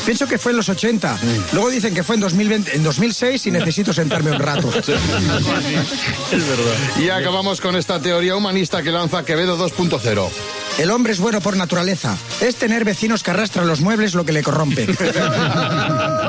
Pienso que fue en los 80. Luego dicen que fue en 2006 y necesito sentarme un rato. Es verdad. Y acabamos con esta teoría humanista que lanza Quevedo 2.0. El hombre es bueno por naturaleza. Es tener vecinos que arrastran los muebles lo que le corrompe.